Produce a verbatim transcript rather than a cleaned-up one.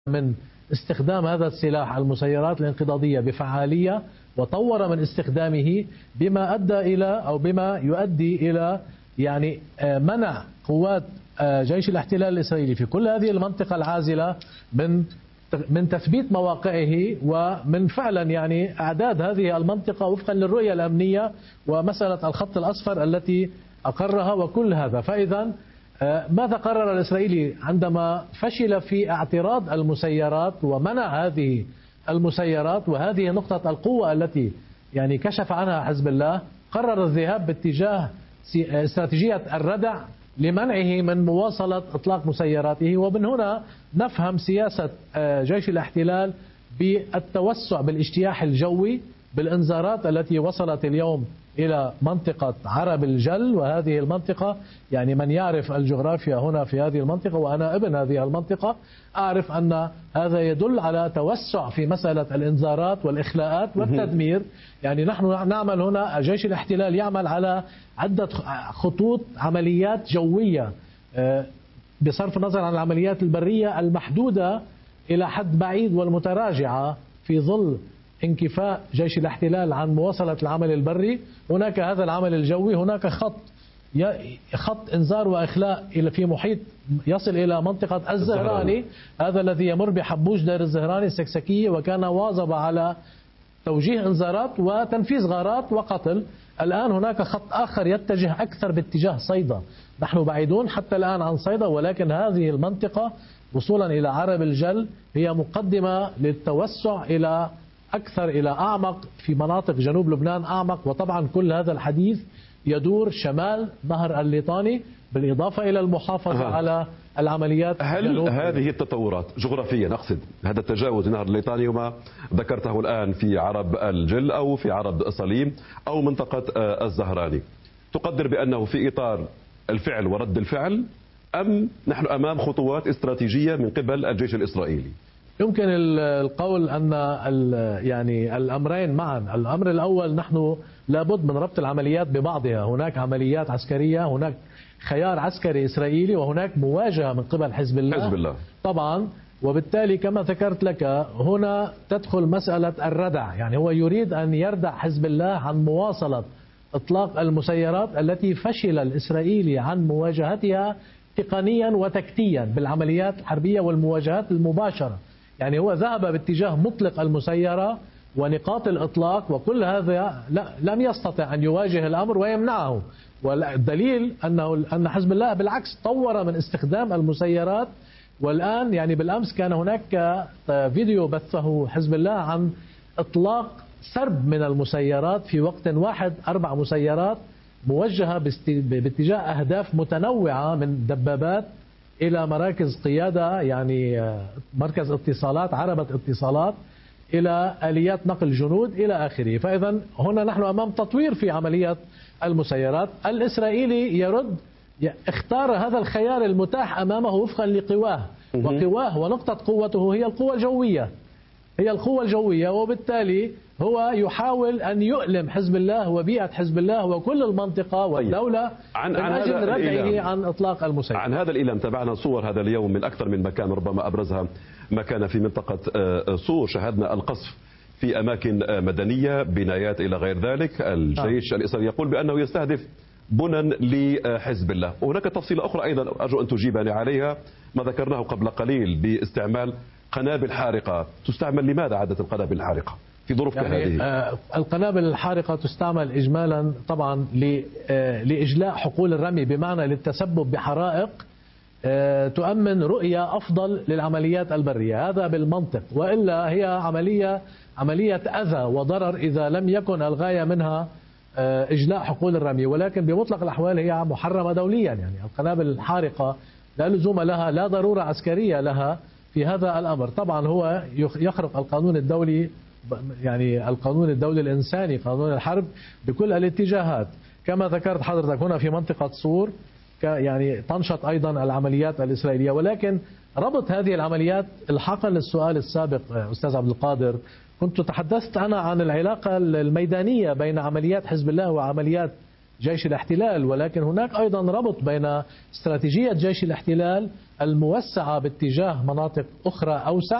من استخدام هذا السلاح المسيرات الانقضاضية بفعالية، وطور من استخدامه بما أدى إلى أو بما يؤدي إلى يعني منع قوات جيش الاحتلال الإسرائيلي في كل هذه المنطقة العازلة من من تثبيت مواقعه ومن فعلا يعني إعداد هذه المنطقة وفقا للرؤية الأمنية ومسألة الخط الأصفر التي أقرها وكل هذا. فإذا ماذا قرر الإسرائيلي عندما فشل في اعتراض المسيرات ومنع هذه المسيرات، وهذه نقطة القوة التي يعني كشف عنها حزب الله؟ قرر الذهاب باتجاه استراتيجية الردع لمنعه من مواصلة إطلاق مسيراته. ومن هنا نفهم سياسة جيش الاحتلال بالتوسع بالاجتياح الجوي بالإنذارات التي وصلت اليوم إلى منطقة عرب الجل. وهذه المنطقة يعني من يعرف الجغرافيا هنا في هذه المنطقة، وأنا ابن هذه المنطقة، أعرف أن هذا يدل على توسع في مسألة الإنذارات والإخلاءات والتدمير. يعني نحن نعمل هنا، جيش الاحتلال يعمل على عدة خطوط عمليات جوية بصرف النظر عن العمليات البرية المحدودة إلى حد بعيد والمتراجعة في ظل انكفاء جيش الاحتلال عن مواصلة العمل البري. هناك هذا العمل الجوي، هناك خط خط انذار واخلاء الى في محيط يصل الى منطقة الزهراني، هذا الذي يمر بحبوش دير الزهراني السكسكية، وكان واظب على توجيه انذارات وتنفيذ غارات وقتل. الآن هناك خط آخر يتجه أكثر باتجاه صيدا، نحن بعيدون حتى الآن عن صيدا، ولكن هذه المنطقة وصولا إلى عرب الجل هي مقدمة للتوسع إلى أكثر إلى أعمق في مناطق جنوب لبنان أعمق. وطبعا كل هذا الحديث يدور شمال نهر الليطاني بالإضافة إلى المحافظة أه. على العمليات. هل هذه التطورات جغرافيا، أقصد هذا التجاوز نهر الليطاني وما ذكرته الآن في عرب الجل أو في عرب صليم أو منطقة الزهراني، تقدر بأنه في إطار الفعل ورد الفعل، أم نحن أمام خطوات استراتيجية من قبل الجيش الإسرائيلي؟ يمكن القول أن يعني الأمرين معا. الأمر الأول، نحن لابد من ربط العمليات ببعضها. هناك عمليات عسكرية، هناك خيار عسكري إسرائيلي، وهناك مواجهة من قبل حزب الله, حزب الله. طبعا. وبالتالي كما ذكرت لك هنا تدخل مسألة الردع، يعني هو يريد أن يردع حزب الله عن مواصلة إطلاق المسيرات التي فشل الإسرائيلي عن مواجهتها تقنيا وتكتيا بالعمليات الحربية والمواجهات المباشرة. يعني هو ذهب باتجاه مطلق المسيرة ونقاط الإطلاق، وكل هذا لا لم يستطع أن يواجه الأمر ويمنعه. والدليل أنه أن حزب الله بالعكس طور من استخدام المسيرات. والآن يعني بالأمس كان هناك فيديو بثه حزب الله عن إطلاق سرب من المسيرات في وقت واحد، أربع مسيرات موجهة باتجاه أهداف متنوعة من دبابات إلى مراكز قيادة، يعني مركز اتصالات، عربة اتصالات، إلى آليات نقل جنود إلى آخره. فإذا هنا نحن أمام تطوير في عملية المسيرات. الإسرائيلي يرد اختار هذا الخيار المتاح أمامه وفقا لقواه، وقواه ونقطة قوته هي القوة الجوية، هي القوة الجوية. وبالتالي هو يحاول أن يؤلم حزب الله وبيئة حزب الله وكل المنطقة والدولة عن, من عن أجل ردعه عن إطلاق المسيرات. عن هذا الإيلام تابعنا صور هذا اليوم من أكثر من مكان، ربما أبرزها ما كان في منطقة صور. شاهدنا القصف في أماكن مدنية، بنايات إلى غير ذلك. الجيش الإسرائيلي يقول بأنه يستهدف بنى لحزب الله. وهناك تفصيلة أخرى أيضا أرجو أن تجيبني عليها، ما ذكرناه قبل قليل باستعمال قنابل حارقة. تستعمل لماذا عادة القنابل الحارقة في ظروف يعني كهذه؟ آه القنابل الحارقة تستعمل إجمالا طبعا آه لإجلاء حقول الرمي، بمعنى للتسبب بحرائق آه تؤمن رؤية أفضل للعمليات البرية. هذا بالمنطق، وإلا هي عملية عملية أذى وضرر إذا لم يكن الغاية منها آه إجلاء حقول الرمي. ولكن بمطلق الأحوال هي محرمة دوليا. يعني القنابل الحارقة لا لزوم لها، لا ضرورة عسكرية لها في هذا الأمر. طبعا هو يخرق القانون الدولي، يعني القانون الدولي الإنساني، قانون الحرب بكل الاتجاهات. كما ذكرت حضرتك هنا في منطقة صور يعني تنشط أيضا العمليات الإسرائيلية. ولكن ربط هذه العمليات الحقا للسؤال السابق أستاذ عبد القادر، كنت تحدثت أنا عن العلاقة الميدانية بين عمليات حزب الله وعمليات جيش الاحتلال، ولكن هناك أيضا ربط بين استراتيجية جيش الاحتلال الموسعة باتجاه مناطق أخرى أوسع